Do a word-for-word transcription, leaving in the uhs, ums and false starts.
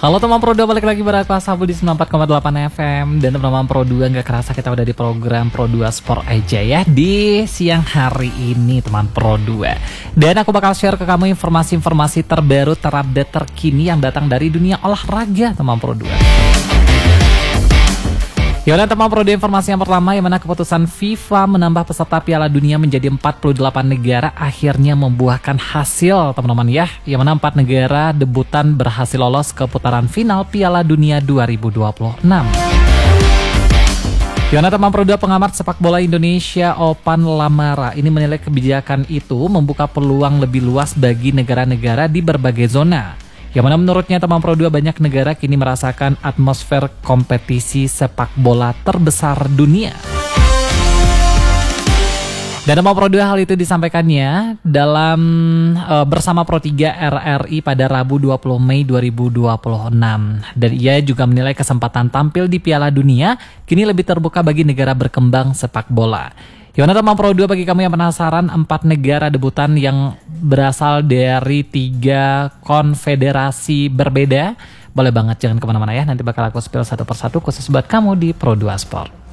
Halo teman Pro dua, balik lagi bareng aku Asabul di sembilan puluh empat koma delapan F M. Dan teman-teman Pro dua, gak kerasa kita udah di program Pro dua Sport aja ya di siang hari ini teman Pro dua. Dan aku bakal share ke kamu informasi-informasi terbaru, terupdate, terkini yang datang dari dunia olahraga teman Pro dua. Yaudah teman Pro dua, informasi yang pertama yang mana keputusan FIFA menambah peserta Piala Dunia menjadi empat puluh delapan negara akhirnya membuahkan hasil teman-teman ya. Yang mana empat negara debutan berhasil lolos ke putaran final Piala Dunia dua ribu dua puluh enam. Yaudah teman Pro dua, pengamat sepak bola Indonesia Opan Lamara ini menilai kebijakan itu membuka peluang lebih luas bagi negara-negara di berbagai zona. Yang mana menurutnya teman Pro dua, banyak negara kini merasakan atmosfer kompetisi sepak bola terbesar dunia. Dan teman Pro dua, hal itu disampaikannya dalam uh, bersama Pro tiga R R I pada Rabu dua puluh Mei dua ribu dua puluh enam. Dan ia juga menilai kesempatan tampil di Piala Dunia kini lebih terbuka bagi negara berkembang sepak bola. Gimana teman Pro dua, bagi kamu yang penasaran empat negara debutan yang berasal dari tiga konfederasi berbeda? Boleh banget, jangan kemana-mana ya, nanti bakal aku spill satu persatu khusus buat kamu di Pro dua Sport.